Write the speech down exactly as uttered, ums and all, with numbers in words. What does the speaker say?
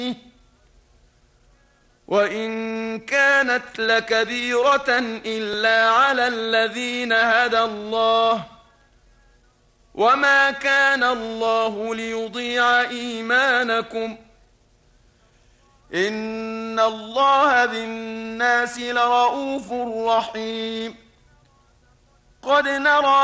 وإن كانت لكبيرة إلا على الذين هدى الله وما كان الله ليضيع إيمانكم إن الله بالناس لرءوف رحيم. قد نرى